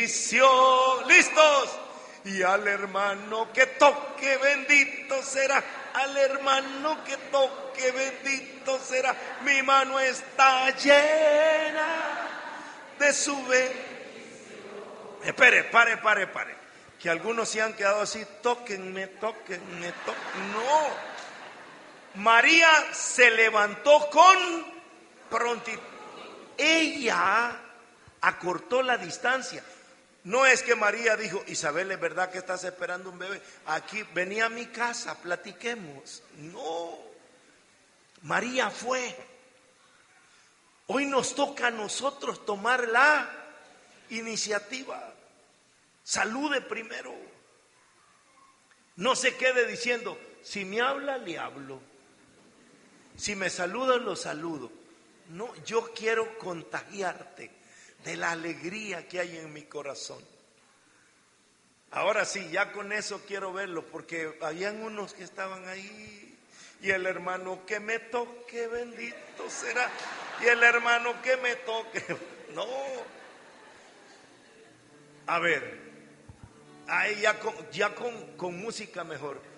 bendición. ¿Listos? Y al hermano que toque, bendito será. Al hermano que toque, bendito será. Mi mano está llena de su bendición. Pare. Que algunos se han quedado así, tóquenme. No. María se levantó con prontitud. Ella acortó la distancia. No es que María dijo, Isabel, ¿es verdad que estás esperando un bebé? Aquí, vení a mi casa, platiquemos. No. María fue. Hoy nos toca a nosotros tomar la iniciativa. Salude primero. No se quede diciendo, si me habla, le hablo. Si me saluda, lo saludo. No, yo quiero contagiarte de la alegría que hay en mi corazón. Ahora sí, ya con eso quiero verlo, porque habían unos que estaban ahí. Y el hermano que me toque, bendito será. Y el hermano que me toque. No. A ver. Ahí ya con música mejor.